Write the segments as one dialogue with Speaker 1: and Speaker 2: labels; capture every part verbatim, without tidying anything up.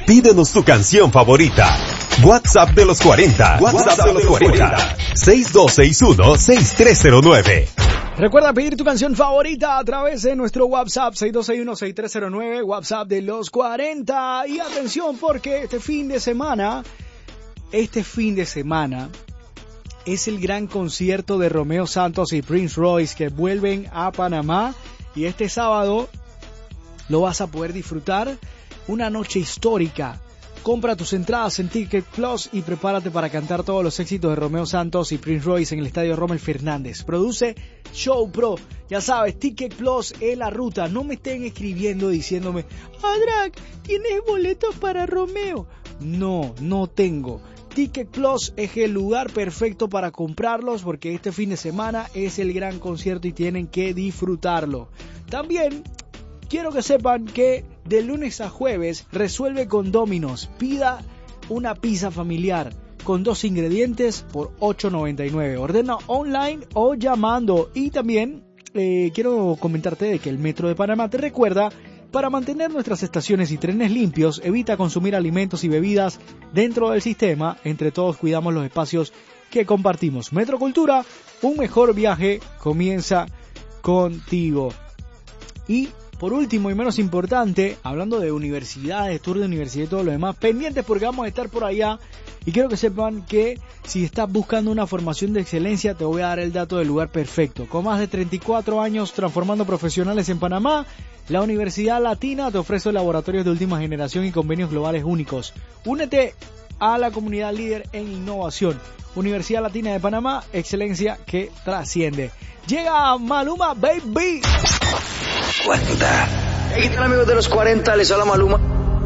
Speaker 1: Pídenos tu canción favorita. WhatsApp de los cuarenta. WhatsApp de los cuarenta. seis dos seis uno, seis tres cero nueve.
Speaker 2: Recuerda pedir tu canción favorita a través de nuestro WhatsApp seis dos seis uno, seis tres cero nueve, WhatsApp de los cuarenta. Y atención porque este fin de semana, este fin de semana es el gran concierto de Romeo Santos y Prince Royce que vuelven a Panamá. Y este sábado lo vas a poder disfrutar, una noche histórica. Compra tus entradas en Ticket Plus y prepárate para cantar todos los éxitos de Romeo Santos y Prince Royce en el Estadio Rommel Fernández. Produce Show Pro. Ya sabes, Ticket Plus es la ruta. No me estén escribiendo diciéndome, Adrag, ¿tienes boletos para Romeo? No, no tengo. Ticket Plus es el lugar perfecto para comprarlos porque este fin de semana es el gran concierto y tienen que disfrutarlo. También quiero que sepan que de lunes a jueves resuelve con Domino's. Pida una pizza familiar con dos ingredientes por ocho noventa y nueve. Ordena online o llamando. Y también eh, quiero comentarte de que el Metro de Panamá te recuerda: para mantener nuestras estaciones y trenes limpios, evita consumir alimentos y bebidas dentro del sistema. Entre todos cuidamos los espacios que compartimos. Metro Cultura, un mejor viaje comienza contigo. Y por último y menos importante, hablando de universidades, tour de universidad y todo lo demás, pendientes porque vamos a estar por allá. Y quiero que sepan que si estás buscando una formación de excelencia, te voy a dar el dato del lugar perfecto. Con más de treinta y cuatro años transformando profesionales en Panamá, la Universidad Latina te ofrece laboratorios de última generación y convenios globales únicos. Únete a la comunidad líder en innovación. Universidad Latina de Panamá, excelencia que trasciende. Llega Maluma Baby.
Speaker 3: cuarenta. ¿Qué tal, amigos de los cuarenta? Les habla Maluma.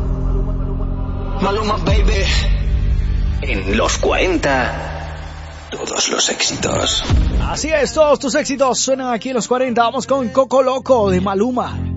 Speaker 3: Maluma Baby. En los cuarenta, todos los éxitos.
Speaker 2: Así es, todos tus éxitos suenan aquí en los cuarenta. Vamos con Coco Loco de Maluma.